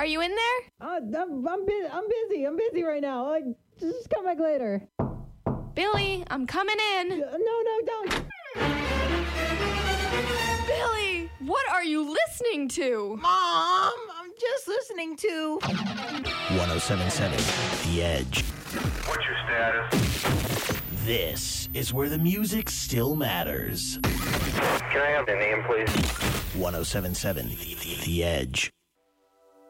you in there? I'm busy right now. Just come back later. Billy, I'm coming in. No, don't. Billy, what are you listening to? Mom, I'm just listening to 1077 The Edge. What's your status? This is where the music still matters. Can I have the name, please? 1077 The Edge.